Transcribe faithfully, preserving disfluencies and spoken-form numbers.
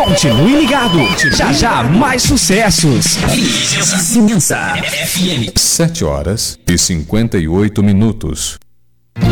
Continue ligado. Já já mais sucessos. Vizinhança F M. Sete horas e cinquenta e oito minutos.